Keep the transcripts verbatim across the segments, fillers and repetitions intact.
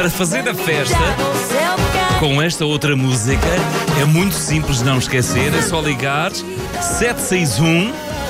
para fazer a festa com esta outra música é muito simples de não esquecer. É só ligar sete seis um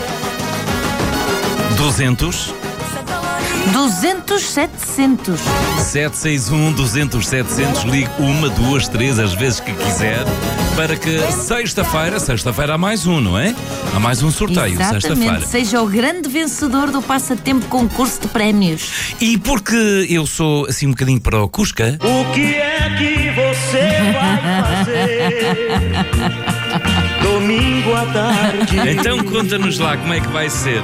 duzentos duzentos, setecentos. sete seis um duzentos, setecentos. Ligue uma, duas, três, as vezes que quiser, para que sexta-feira, sexta-feira há mais um, não é? Há mais um sorteio, sexta-feira. Exatamente, seja o grande vencedor do Passatempo Concurso de Prémios. E porque eu sou assim um bocadinho para o Cusca. O que é que você vai fazer domingo à tarde? Então conta-nos lá como é que vai ser.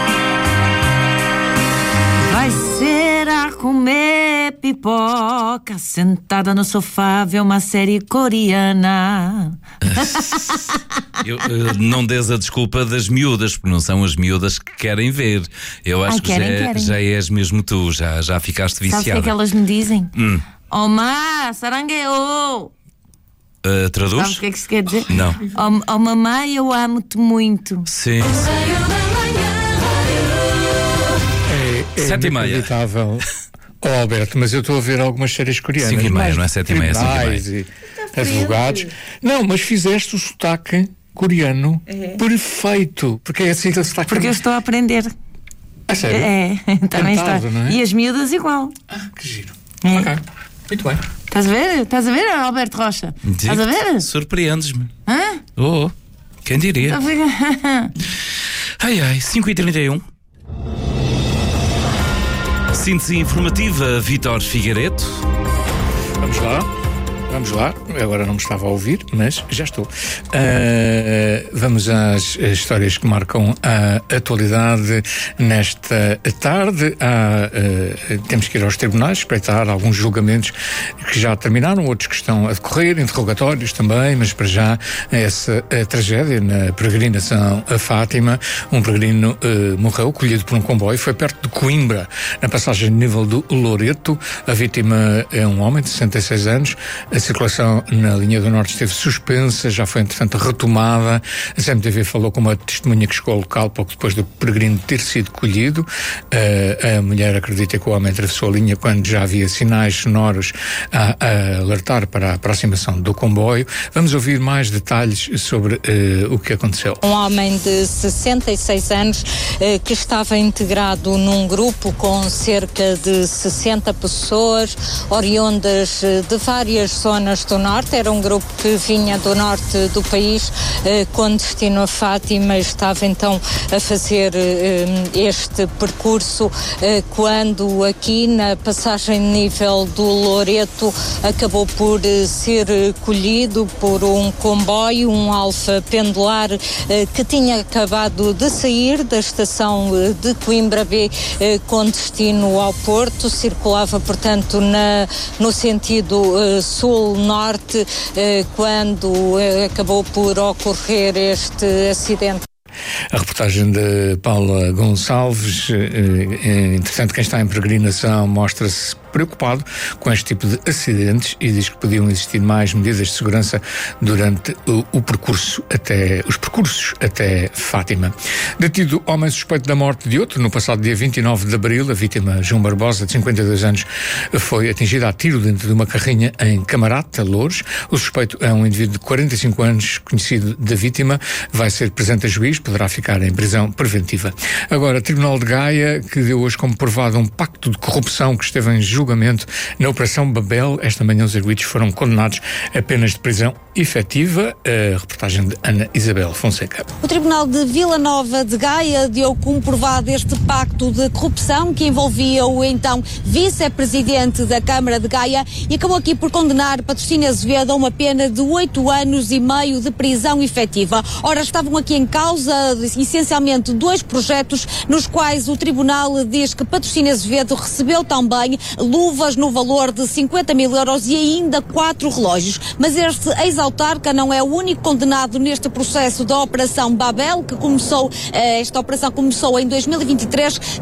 Vai ser a comer pipoca, sentada no sofá, ver uma série coreana. Eu, uh, não des a desculpa das miúdas, porque não são as miúdas que querem ver. Eu acho Ai, que querem, já, querem. já és mesmo tu, já, já ficaste viciada. Sabe o que é que elas me dizem? Hum. Oh, má, sarangueou! Uh, traduz? Sabe o que é que isso quer dizer? Não. Oh, oh mamãe, eu amo-te muito. Sim. É Sete e meia. inacreditável. Oh, Alberto, mas eu estou a ver algumas séries coreanas. Cinco e meia, mais não é sete e meia, é cinco e meia. tribunais e advogados. Não, mas fizeste o sotaque coreano perfeito. Porque é assim que o sotaque. Porque eu estou a aprender. A sério? É, também Cantado, está. não é? E as miúdas igual. Ah, que giro. É. Ok, muito bem. Estás a ver? Estás a ver, Alberto Rocha? Estás a ver? Surpreendes-me. Hã? Oh, quem diria? Estás a ver? Ai ai, cinco e trinta e um. Síntese informativa, Vítor Figueiredo. Vamos lá. Vamos lá, agora não me estava a ouvir, mas já estou. Uh, vamos às histórias que marcam a atualidade nesta tarde. Há, uh, temos que ir aos tribunais, espreitar alguns julgamentos que já terminaram, outros que estão a decorrer, interrogatórios também, mas para já essa tragédia na peregrinação a Fátima. Um peregrino uh, morreu, colhido por um comboio, foi perto de Coimbra, na passagem de nível do Loreto. A vítima é um homem de sessenta e seis anos. A circulação na linha do Norte esteve suspensa, já foi entretanto retomada. A C M T V falou com uma testemunha que chegou ao local pouco depois do peregrino ter sido colhido. Uh, a mulher acredita que o homem atravessou a linha quando já havia sinais sonoros a, a alertar para a aproximação do comboio. Vamos ouvir mais detalhes sobre uh, o que aconteceu. Um homem de sessenta e seis anos uh, que estava integrado num grupo com cerca de sessenta pessoas, oriundas uh, de várias zonas do Norte. Era um grupo que vinha do Norte do país eh, com destino a Fátima. Estava então a fazer eh, este percurso eh, quando aqui na passagem de nível do Loreto acabou por eh, ser colhido por um comboio, um Alfa pendular eh, que tinha acabado de sair da estação eh, de Coimbra B eh, com destino ao Porto. Circulava, portanto, na, no sentido eh, sul norte, eh, quando eh, acabou por ocorrer este acidente. A reportagem de Paula Gonçalves. Eh, entretanto, quem está em peregrinação mostra-se preocupado com este tipo de acidentes e diz que podiam existir mais medidas de segurança durante o, o percurso até, os percursos até Fátima. Detido homem suspeito da morte de outro no passado dia vinte e nove de abril, a vítima João Barbosa, de cinquenta e dois anos, foi atingida a tiro dentro de uma carrinha em Camarata, Louros. O suspeito é um indivíduo de quarenta e cinco anos, conhecido da vítima, vai ser presente a juiz, poderá ficar em prisão preventiva. Agora, Tribunal de Gaia, que deu hoje como provado um pacto de corrupção que esteve em julgamento na Operação Babel. Esta manhã os arguidos foram condenados a penas de prisão efetiva. A reportagem de Ana Isabel Fonseca. O Tribunal de Vila Nova de Gaia deu como provado este pacto de corrupção que envolvia o então vice-presidente da Câmara de Gaia e acabou aqui por condenar Patrocínio Azevedo a uma pena de oito anos e meio de prisão efetiva. Ora, estavam aqui em causa essencialmente dois projetos nos quais o Tribunal diz que Patrocínio Azevedo recebeu também luvas no valor de cinquenta mil euros e ainda quatro relógios. Mas este ex-autarca não é o único condenado neste processo da Operação Babel, que começou, esta operação começou em dois mil e vinte e três.